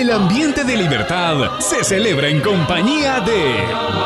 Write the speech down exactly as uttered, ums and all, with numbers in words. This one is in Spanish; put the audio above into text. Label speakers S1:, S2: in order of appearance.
S1: El ambiente de libertad se celebra en compañía de